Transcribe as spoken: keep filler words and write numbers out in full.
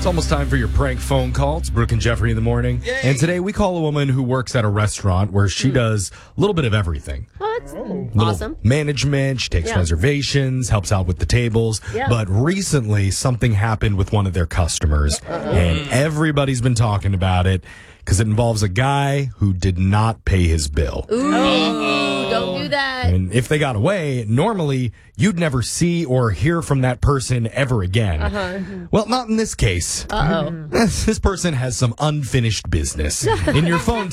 It's almost time for your prank phone call. It's Brooke and Jeffrey in the morning. Yay. And today we call a woman who works at a restaurant where she Mm. does a little bit of everything. Oh, that's Little awesome. management, she takes Yeah. reservations, helps out with the tables. Yeah. But recently something happened with one of their customers. And everybody's been talking about it because it involves a guy who did not pay his bill. Ooh, don't do that. And if they got away, normally you'd never see or hear from that person ever again. Uh-huh. Well, not in this case. Uh-oh. This person has some unfinished business. In your phone